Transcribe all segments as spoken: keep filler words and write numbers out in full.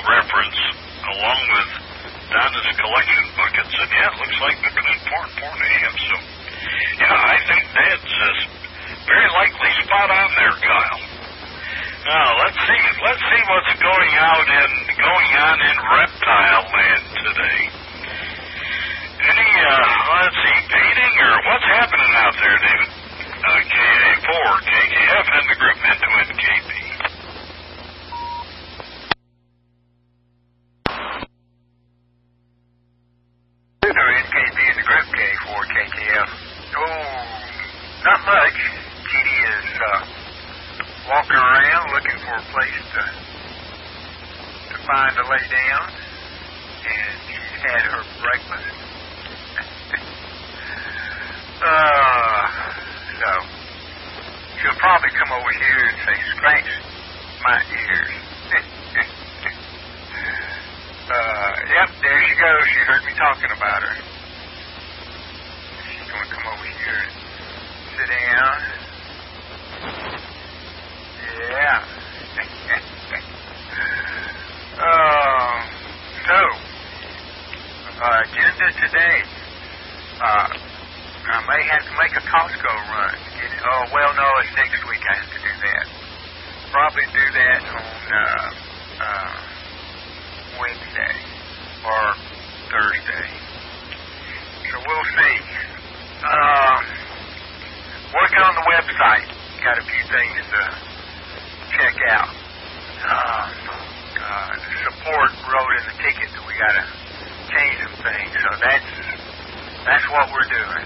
reference along with Donna's collection buckets, and yeah, it looks like between four and four and a half. So, yeah, I think that's uh, very likely spot on there, Kyle. Now let's see, let's see what's going out and going on in reptile land today. Any, uh, let's see, painting or what's happening out there, David? Uh, K A four, K K F, and the group into N K P. N K P and the group K four, K K F. Oh, not much. Kitty is uh, walking around looking for a place to to find to lay down, and she's had her breakfast. uh, so she'll probably come over here and say, "Scratch my ears." uh, yep, there she goes. She heard me talking about her. She's going to come over here and sit down. Yeah. uh, so, uh, agenda today. Uh, I may have to make a Costco run. Get it, oh, well, no, it's next week I have to do that. Probably do that on uh, uh, Wednesday or Thursday. So we'll see. Um, working on the website. Got a few things to check out. Uh, uh, the support wrote in the ticket that we got to change some things. So that's that's what we're doing.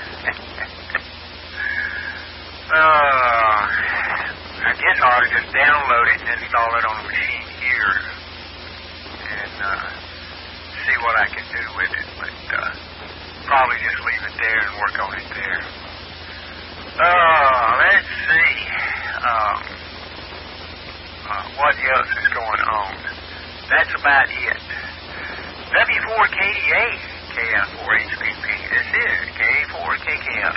uh, I guess I ought to just download it and install it on the machine here and uh, see what I can do with it. But uh, probably just leave it there and work on it there. Uh, let's see. Um, uh, what else is going on? That's about it. W four K D A, K F four H P P. This is K four K K F.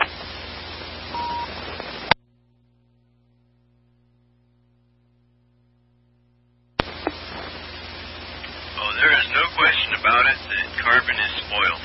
Oh, there is no question about it that carbon is spoiled.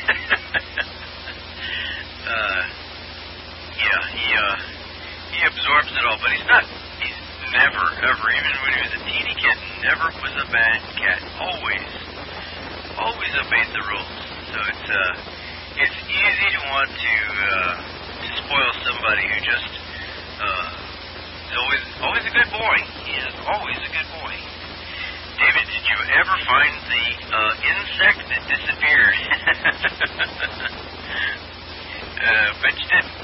uh, yeah, he uh, he absorbs it all, but he's not. He's never, ever, even when he was a teeny kid, never was a bad cat. Always, always obeyed the rules. So it's uh, it's easy to want to uh, to spoil somebody who just uh, is always always a good boy. He is always a good boy. David, did you ever find the uh, insect that disappeared? uh, bet you didn't.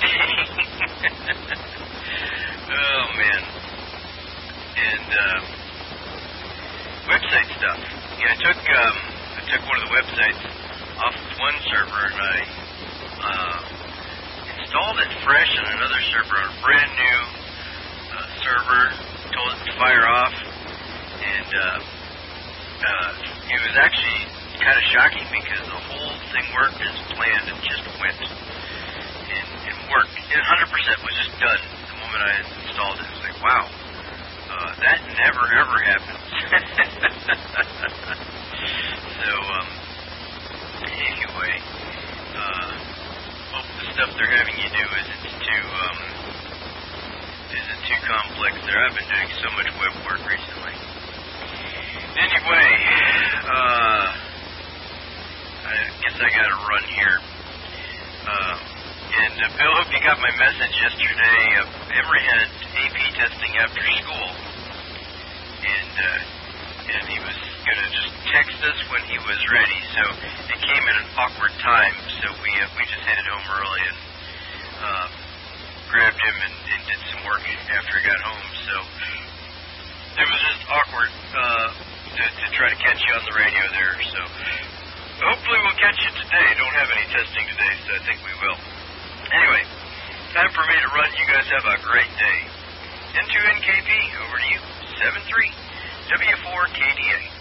Oh, man. And uh, website stuff. Yeah, I took um, I took one of the websites off of one server and I uh, installed it fresh on another server, on a brand new uh, server. Told it to fire off, and uh, uh, it was actually kind of shocking because the whole thing worked as planned and just went and, and worked. It one hundred percent was just done the moment I installed it. It was like, wow. Uh, that never, ever happens. so, um, anyway, uh, hope the stuff they're having you do isn't too, um, isn't too complex there. I've been doing so much web work recently. Anyway, uh, I guess I gotta run here. Uh, And, uh, Bill, hope you got my message yesterday. Uh, Emery had A P testing after school, and uh, and he was going to just text us when he was ready. So it came at an awkward time, so we uh, we just headed home early and uh, grabbed him and, and did some work after he got home. So it was just awkward uh, to, to try to catch you on the radio there. So hopefully we'll catch you today. Don't have any testing today, so I think we will. Anyway, time for me to run. You guys have a great day. N two N K P, over to you. seven three W four K D A.